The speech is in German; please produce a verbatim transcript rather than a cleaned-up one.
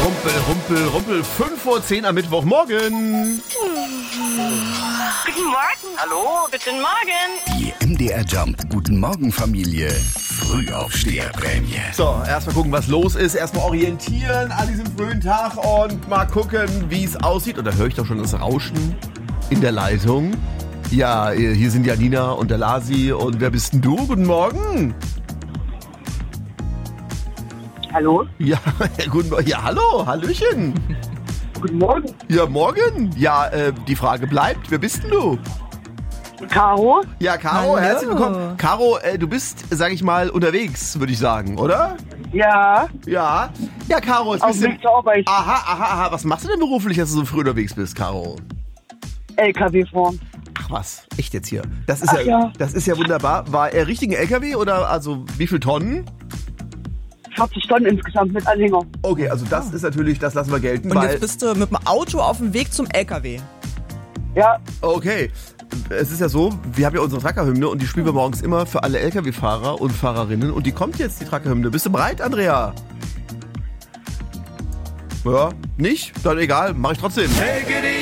Rumpel, Rumpel, Rumpel. fünf vor zehn am Mittwochmorgen. Guten Morgen. Hallo, guten Morgen. Die M D R Jump Guten Morgen Familie Frühaufsteherprämie. So, erstmal gucken, was los ist. Erstmal orientieren an diesem frühen Tag und mal gucken, wie es aussieht. Und da höre ich doch schon das Rauschen in der Leitung. Ja, hier sind Janina und der Lasi. Und wer bist denn du? Guten Morgen. Hallo? Ja, guten Morgen. Ja, hallo, hallöchen. Guten Morgen. Ja, morgen. Ja, äh, die Frage bleibt, wer bist denn du? Caro? Ja, Caro, Hallo. herzlich willkommen. Caro, äh, du bist, sag ich mal, unterwegs, würde ich sagen, oder? Ja. Ja. Ja, Caro, jetzt Auf bist du... Weg zur Arbeit. Aha, aha, aha. Was machst du denn beruflich, dass du so früh unterwegs bist, Caro? L K W fahren. Ach was, echt jetzt hier? Das ist Ach ja, ja. das ist ja wunderbar. War er richtigen L K W oder also wie viel Tonnen? vierzig Tonnen insgesamt mit Anhänger. Okay, also das ist natürlich, das lassen wir gelten, Und weil... jetzt bist du mit dem Auto auf dem Weg zum L K W. Ja. Okay, es ist ja so, wir haben ja unsere Trucker-Hymne und die spielen wir morgens immer für alle L K W-Fahrer und Fahrerinnen und die kommt jetzt, die Trucker-Hymne. Bist du bereit, Andrea? Ja, nicht? Dann egal, mach ich trotzdem. Take it